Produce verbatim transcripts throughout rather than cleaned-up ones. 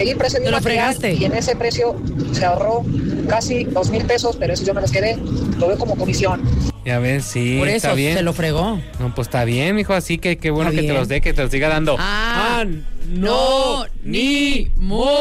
Seguí precio de Te lo material, fregaste. y en ese precio se ahorró casi dos mil pesos, pero eso yo me los quedé, lo veo como comisión. Ya ves, sí, Por está eso bien. se lo fregó. No, pues está bien, mijo, así que qué bueno Está que te bien. los dé, que te los siga dando. Ah, no, ni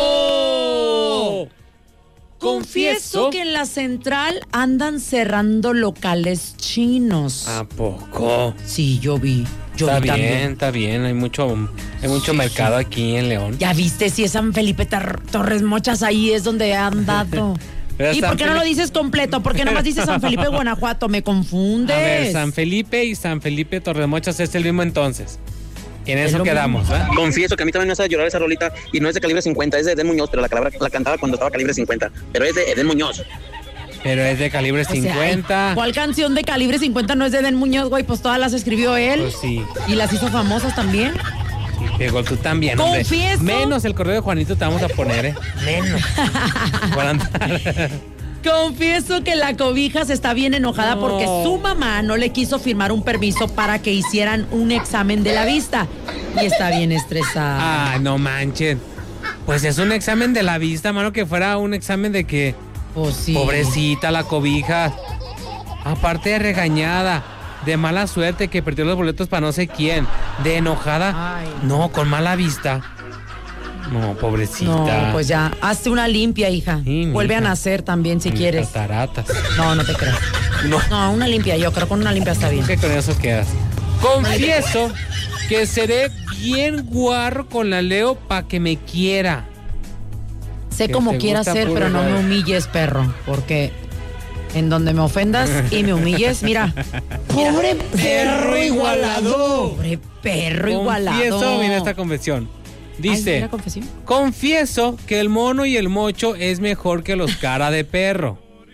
mo. Confieso que en la central andan cerrando locales chinos. ¿A poco? Sí, yo vi. Yo Está vi bien, también. está bien, hay mucho, hay mucho Sí, mercado sí. aquí en León. Ya viste, si es San Felipe Tar- Torres Mochas, ahí es donde han dado. Pero ¿Y San por qué no lo Felipe- dices completo? ¿Por qué nomás dices San Felipe, Guanajuato? Me confundes. A ver, San Felipe y San Felipe Torremochas es el mismo entonces. En Es eso lo quedamos, mismo. ¿eh? Confieso que a mí también me hace llorar esa rolita y no es de Calibre cincuenta, es de Edén Muñoz, pero la, calabra, la cantaba cuando estaba Calibre cincuenta, pero es de Edén Muñoz. Pero es de calibre O sea, cincuenta. ¿cuál canción de calibre cincuenta no es de Den Muñoz, güey? Pues todas las escribió él. Pues sí. Y las hizo famosas también. Pero tú también, hombre. Confieso. Menos el correo de Juanito te vamos a poner, ¿eh? Menos. Por andar. Confieso que la cobija se está bien enojada No. porque su mamá no le quiso firmar un permiso para que hicieran un examen de la vista. Y está bien estresada. Ah, no manchen. Pues es un examen de la vista, mano, que fuera un examen de que... Pues sí. Pobrecita la cobija. Aparte de regañada, de mala suerte que perdió los boletos para no sé quién, de enojada. Ay. No, con mala vista. No, pobrecita. No, pues ya, hazte una limpia, hija. Sí, Vuelve mija. a nacer también si Ni quieres. cataratas. No, no te creas. No, No, una limpia, yo creo que con una limpia está bien. que con eso quedas. Confieso que seré bien guarro con la Leo para que me quiera. Sé Que como te quieras gusta ser, puro pero no me radio. humilles, perro. Porque en donde me ofendas y me humilles, mira. Pobre perro igualado. Pobre perro igualado. Confieso, mira esta confesión. Ay, Dice, mira, confesión. confieso que el mono y el mocho es mejor que los cara de perro.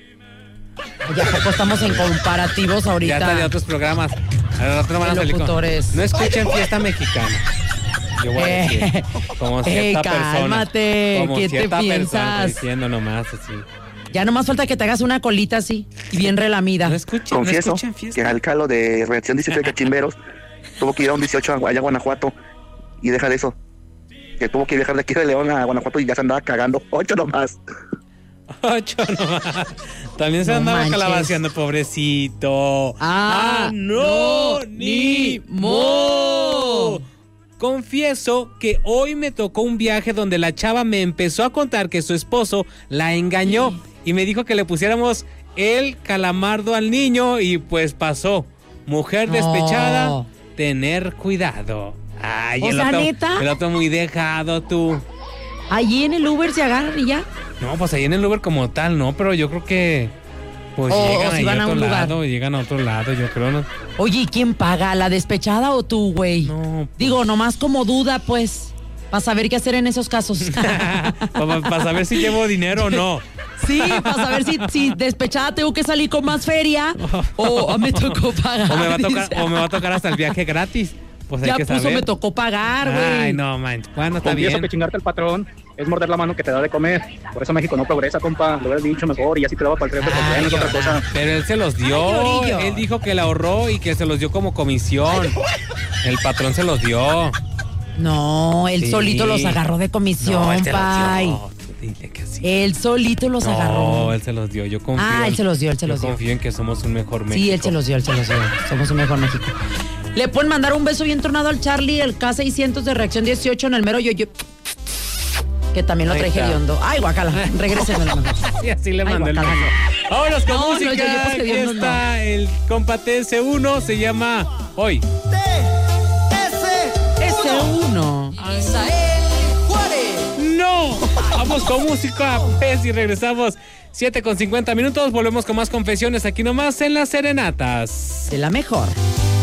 Ya poco estamos en comparativos ahorita. Ya está de otros programas. Al rato no van a De salir con- locutores. No escuchen Fiesta Mexicana. Yo voy a decir. Eh, Como ey, cierta persona. cálmate, Como ¿qué te cierta persona piensas? diciendo nomás así. Ya nomás falta que te hagas una colita así, y bien relamida. No escuchen, Confieso no escuchen Fiesta. que al calo de Reacción diecisiete de Cachimberos tuvo que ir a un dieciocho allá a Guanajuato y deja de eso. Que tuvo que viajar de aquí de León a Guanajuato y ya se andaba cagando. Ocho nomás. Ocho nomás. También se No andaba manches. calabaceando, pobrecito. Ah, no, ni mo. Confieso que hoy me tocó un viaje donde la chava me empezó a contar que su esposo la engañó y me dijo que le pusiéramos el calamardo al niño y pues pasó. Mujer No. despechada, tener cuidado. Ay, O el sea, otro, ¿neta? el otro muy dejado tú. Allí en el Uber se agarran y ya. No, pues ahí en el Uber como tal, no, pero yo creo que pues O- llegan o si ahí van a a otro un lugar. lado, llegan a otro lado, yo creo, ¿no? Oye, ¿y quién paga? ¿La despechada o tú, güey? No, Digo, nomás como duda, pues, para saber qué hacer en esos casos. para saber si llevo dinero o no. Sí, para saber si, si despechada tengo que salir con más feria o me tocó pagar. O me va a tocar, dice. o me va a tocar hasta el viaje gratis. Pues hay Ya que puso, saber. me tocó pagar, güey. Ay, no, man. Bueno, está Confieso bien. que chingarte al patrón es morder la mano que te da de comer. Por eso México no progresa, compa. Lo hubieras dicho mejor y así te daba para el tres Ay, de es otra llora. cosa. Pero él se los dio. Ay, llorillo. Él dijo que la ahorró y que se los dio como comisión. El patrón se los dio. No, él Sí. solito los agarró de comisión, No, él se los pay. dio. Tú dile que sí. Él solito los No, agarró. él se los dio. Yo confío. Ah, él se los dio, él se yo los dio. confío en que somos un mejor México. Sí, él se los dio, él se los dio. Somos un mejor México. Le pueden mandar un beso bien tronado al Charlie, el K seiscientos de Reacción dieciocho en el mero yo-yo. Que también lo Ahí trae está. hediondo. Ay, guacala, regrésenmelo mejor. Sí, así le Ay, mandé el guacala. beso. Vámonos con No, no, música. yo- yo pues que Aquí Dios no, está el compa T S uno. Se llama Hoy. Ese uno. ¡No! Vamos con música, pez, y regresamos. siete con cincuenta minutos. Volvemos con más confesiones aquí nomás en Las Serenatas. De la mejor.